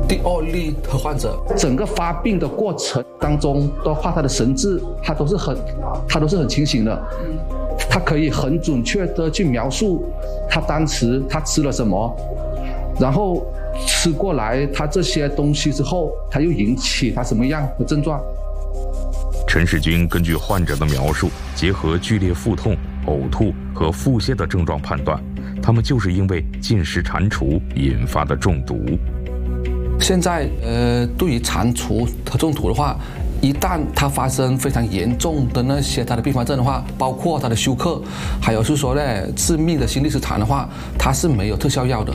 第二例的患者，整个发病的过程当中的话，他的神志他都是很清醒的，他可以很准确的去描述他当时他吃了什么，然后吃过来他这些东西之后，他又引起他什么样的症状。 陈世军根据患者的描述，结合剧烈腹痛、呕吐和腹泻的症状判断，他们就是因为进食蟾蜍引发的中毒。 现在对于蟾蜍的中毒的话，一旦它发生非常严重的那些它的并发症的话，包括它的休克，还有是说呢致命的心律失常的话，它是没有特效药的。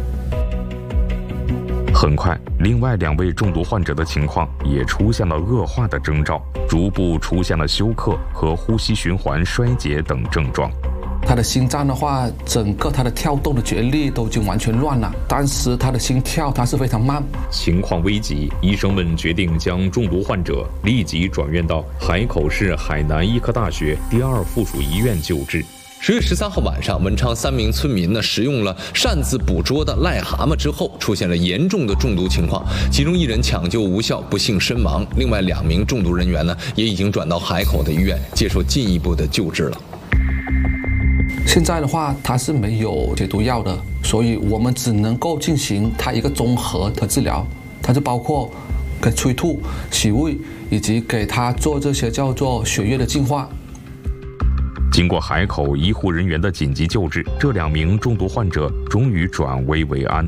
很快，另外2位中毒患者的情况也出现了恶化的征兆，逐步出现了休克和呼吸循环衰竭等症状。 他的心脏的话，整个他的跳动的节律都已经完全乱了，当时他的心跳它是非常慢。 情况危急，医生们决定将中毒患者立即转院到海口市海南医科大学第2附属医院救治。 10月13号晚上，文昌3名村民食用了擅自捕捉的癞蛤蟆之后，出现了严重的中毒情况，其中1人抢救无效，不幸身亡。另外2名中毒人员也已经转到海口的医院接受进一步的救治了。 现在的话，它是没有解毒药的，所以我们只能够进行它一个综合的治疗，它就包括给催吐、洗胃，以及给它做这些叫做血液的净化。 经过海口医护人员的紧急救治，这2名中毒患者终于转危为安。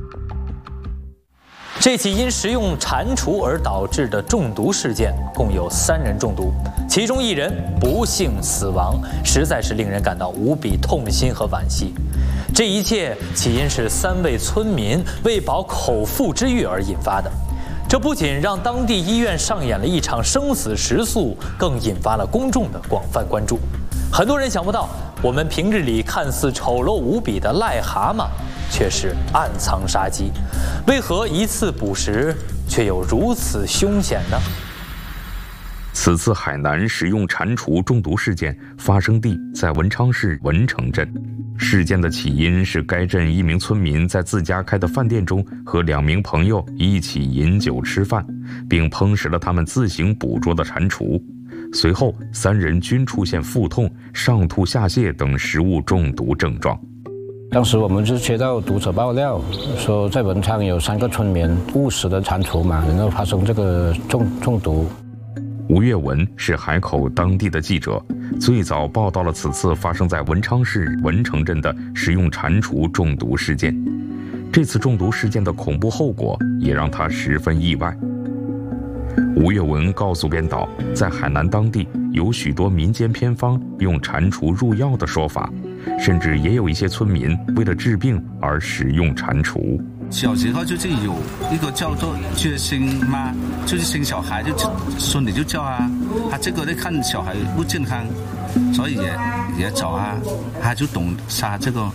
这起因食用蟾蜍而导致的中毒事件，共有3人中毒，其中1人不幸死亡，实在是令人感到无比痛心和惋惜。这一切起因是3位村民为保口腹之欲而引发的。这不仅让当地医院上演了一场生死时速，更引发了公众的广泛关注。很多人想不到，我们平日里看似丑陋无比的癞蛤蟆，却是暗藏杀机。为何一次捕食却有如此凶险呢？ 此次海南食用蟾蜍中毒事件发生地在文昌市文城镇。事件的起因是该镇1名村民在自家开的饭店中和2名朋友一起饮酒吃饭，并烹食了他们自行捕捉的蟾蜍。随后3人均出现腹痛、上吐下泻等食物中毒症状。 当时我们就接到读者爆料，说在文昌有3个村民误食的蟾蜍嘛，然后发生这个中毒。 吴月文是海口当地的记者，最早报道了此次发生在文昌市文城镇的食用蟾蜍中毒事件。这次中毒事件的恐怖后果也让他十分意外。吴月文告诉编导，在海南当地有许多民间偏方用蟾蜍入药的说法，甚至也有一些村民为了治病而使用蟾蜍。 小时候就是有一个叫做决心妈，就是生小孩就孙女就叫他这个看小孩不健康，所以也找他就懂杀这个。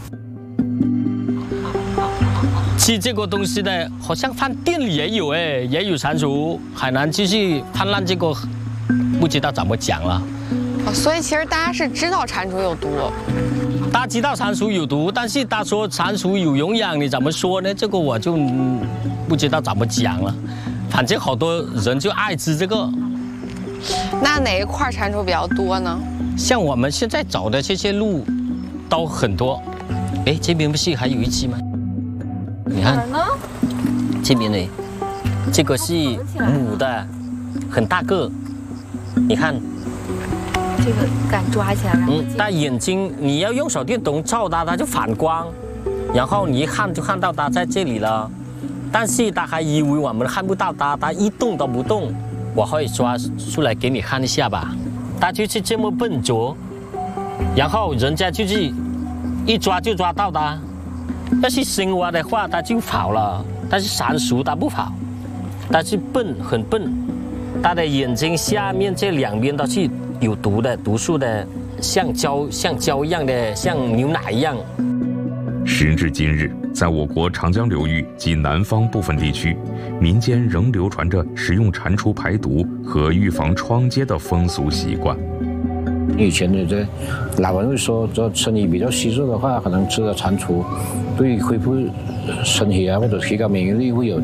吃这个东西呢，好像饭店里也有也有蟾蜍。海南继续泛滥这个，不知道怎么讲了。 所以其实大家是知道蟾蜍有毒。 大家知道蟾蜍有毒，但是他说蟾蜍有营养，你怎么说呢？这个我就不知道怎么讲了。反正好多人就爱吃这个。 那哪一块蟾蜍比较多呢？ 像我们现在走的这些路都很多。哎，这边不是还有一只吗？你看，这边呢，这个是母的，很大个。你看。 这个敢抓起来， 它眼睛你要用手电筒照它，它就反光，然后你一看就看到它在这里了。但是它还以为我们看不到它，它一动都不动。我可以抓出来给你看一下吧。它就是这么笨拙，然后人家就是一抓就抓到它。要是青蛙的话，它就跑了，但是蟾蜍它不跑，它是笨，很笨。它的眼睛下面这2边都是有毒的毒素的，像胶一样的，像牛奶一样。 时至今日，在我国长江流域及南方部分地区，民间仍流传着食用蟾蜍排毒和预防疮疖的风俗习惯。 以前的老人会说，这身体比较虚弱的话，可能吃了蟾蜍，对恢复身体或者提高免疫力会有